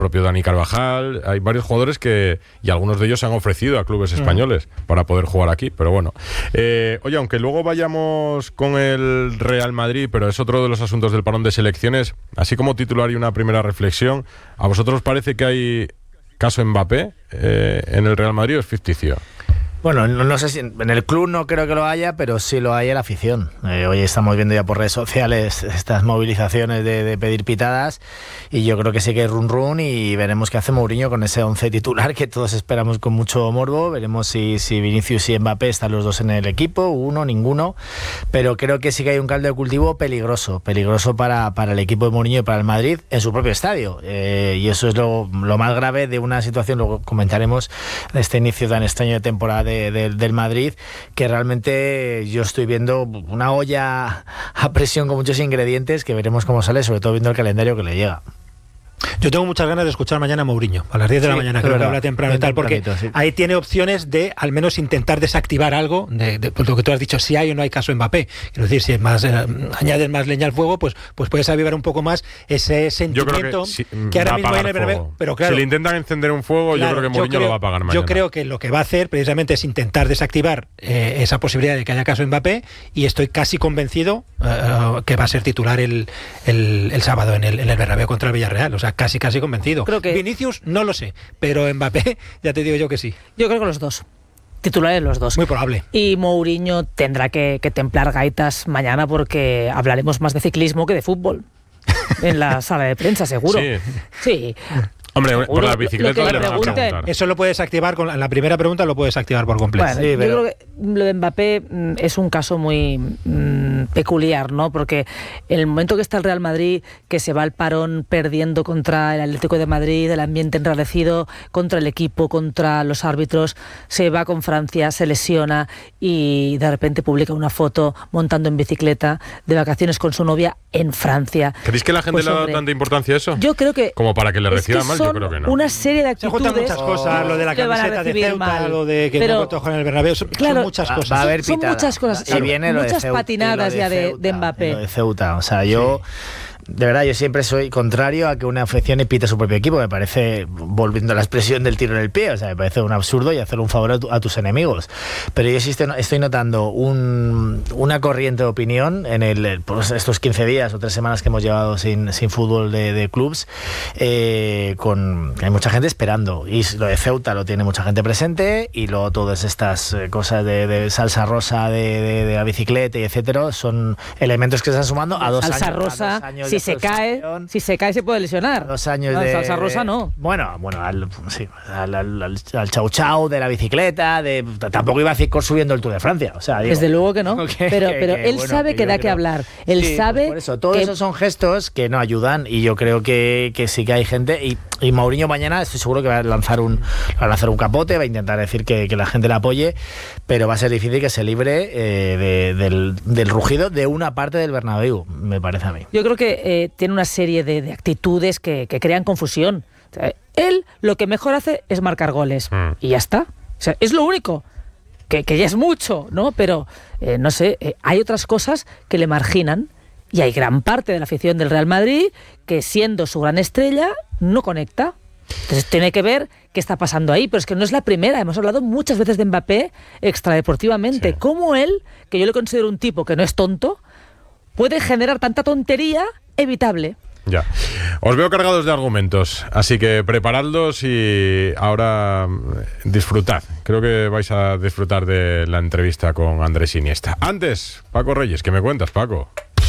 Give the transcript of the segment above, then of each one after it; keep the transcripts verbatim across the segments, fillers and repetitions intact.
propio Dani Carvajal, hay varios jugadores que, y algunos de ellos se han ofrecido a clubes españoles mm. para poder jugar aquí, pero bueno. Eh, oye, aunque luego vayamos con el Real Madrid, pero es otro de los asuntos del parón de selecciones, así como titular y una primera reflexión, ¿a vosotros parece que hay caso Mbappé eh, en el Real Madrid o es ficticio? Bueno, no, no sé si en el club no creo que lo haya, pero sí lo hay en la afición. Eh, hoy estamos viendo ya por redes sociales estas movilizaciones de, de pedir pitadas y yo creo que sí que hay run run y veremos qué hace Mourinho con ese once titular que todos esperamos con mucho morbo. Veremos si, si Vinicius y Mbappé están los dos en el equipo, uno, ninguno, pero creo que sí que hay un caldo de cultivo peligroso, peligroso para, para el equipo de Mourinho y para el Madrid en su propio estadio. Eh, y eso es lo, lo más grave de una situación, luego comentaremos, de este inicio tan extraño de temporada de De, de, del Madrid, que realmente yo estoy viendo una olla a presión con muchos ingredientes que veremos cómo sale, sobre todo viendo el calendario que le llega. Yo tengo muchas ganas de escuchar mañana a Mourinho, a las diez de sí, la mañana, creo que habla temprano y tal, porque sí. ahí tiene opciones de al menos intentar desactivar algo, de, de pues lo que tú has dicho, si hay o no hay caso Mbappé. Quiero decir, si es más, eh, añades más leña al fuego, pues, pues puedes avivar un poco más ese sentimiento que, sí, que ahora mismo hay en el Bernabéu. Pero claro, si le intentan encender un fuego, claro, yo creo que Mourinho creo, lo va a apagar mañana. Yo creo que lo que va a hacer precisamente es intentar desactivar eh, esa posibilidad de que haya caso Mbappé, y estoy casi convencido uh, que va a ser titular el, el, el sábado en el, en el Bernabéu contra el Villarreal. O sea, casi casi convencido. Creo que Vinicius no lo sé, pero Mbappé ya te digo yo que sí. Yo creo que los dos. Titulares los dos. Muy probable. Y Mourinho tendrá que, que templar gaitas mañana porque hablaremos más de ciclismo que de fútbol. En la sala de prensa, seguro. Sí. Sí. Hombre, seguro, por la bicicleta le pregunten, eso lo puedes activar con la primera pregunta, lo puedes activar por completo. Bueno, sí, yo pero... creo que lo de Mbappé mm, es un caso muy mm, peculiar, ¿no? Porque en el momento que está el Real Madrid, que se va al parón perdiendo contra el Atlético de Madrid, el ambiente enrarecido contra el equipo, contra los árbitros, se va con Francia, se lesiona y de repente publica una foto montando en bicicleta de vacaciones con su novia en Francia. ¿Creéis que la gente pues, le ha dado tanta importancia a eso? Yo creo que como para que le reciban mal. Yo creo que no. Una serie de actitudes. Se juntan muchas cosas, lo de la camiseta de Ceuta, mal. Lo de que pero, no votó con el Bernabéu, son, claro, son muchas cosas. Va a haber son muchas cosas, si viene muchas lo de Ceuta, patinadas de ya de, Ceuta, de Mbappé. Lo de Ceuta, o sea, yo... Sí. De verdad, yo siempre soy contrario a que una afición pite a su propio equipo. Me parece, volviendo a la expresión del tiro en el pie, o sea, me parece un absurdo y hacer un favor a, tu, a tus enemigos. Pero yo sí estoy, estoy notando un, una corriente de opinión en el, pues estos quince días o tres semanas que hemos llevado sin, sin fútbol de, de clubs, eh, con hay mucha gente esperando. Y lo de Ceuta lo tiene mucha gente presente, y luego todas estas cosas de, de salsa rosa, de, de, de la bicicleta y etcétera, son elementos que se están sumando a dos salsa años. Rosa, a dos años si se cae, si se cae se puede lesionar. Dos años la de salsa rosa no. Bueno, bueno, al, sí, al, al, al, al chau chau de la bicicleta, de tampoco iba a decir subiendo el Tour de Francia, o sea, digo, desde luego que no. Que, pero que, pero que, él bueno, sabe que, que da que creo. hablar. Él sí, sabe. Pues por eso, todos que... esos son gestos que no ayudan, y yo creo que, que sí que hay gente, y, y Mourinho mañana estoy seguro que va a lanzar un va a lanzar un capote, va a intentar decir que, que la gente le apoye, pero va a ser difícil que se libre eh, de, del, del rugido de una parte del Bernabéu, me parece a mí. Yo creo que eh, tiene una serie de, de actitudes que, que crean confusión. O sea, él lo que mejor hace es marcar goles mm. y ya está. O sea, es lo único. Que, que ya es mucho, ¿no? Pero, eh, no sé, eh, hay otras cosas que le marginan, y hay gran parte de la afición del Real Madrid que, siendo su gran estrella, no conecta. Entonces tiene que ver qué está pasando ahí, pero es que no es la primera. Hemos hablado muchas veces de Mbappé extradeportivamente. Sí. Cómo él, que yo le considero un tipo que no es tonto, puede generar tanta tontería evitable. Ya. Os veo cargados de argumentos, así que preparadlos y ahora disfrutad. Creo que vais a disfrutar de la entrevista con Andrés Iniesta. Antes, Paco Reyes, ¿qué me cuentas, Paco?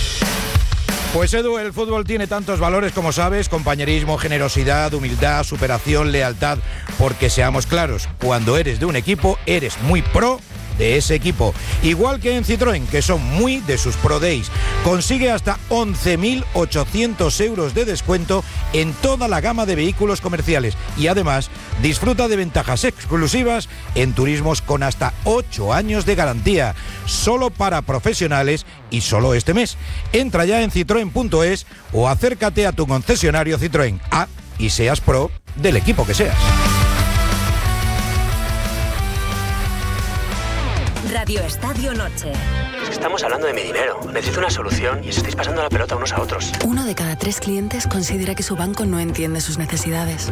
Pues Edu, el fútbol tiene tantos valores como sabes: compañerismo, generosidad, humildad, superación, lealtad. Porque seamos claros, cuando eres de un equipo, eres muy pro de ese equipo. Igual que en Citroën, que son muy de sus Pro Days. Consigue hasta once mil ochocientos euros de descuento en toda la gama de vehículos comerciales. Y además, disfruta de ventajas exclusivas en turismos con hasta ocho años de garantía. Solo para profesionales y solo este mes. Entra ya en citroen punto es o acércate a tu concesionario Citroën. Ah, y seas pro del equipo que seas. Radio Estadio Noche. estamos hablando de mi dinero. Necesito una solución y os estáis pasando la pelota unos a otros. Uno de cada tres clientes considera que su banco no entiende sus necesidades.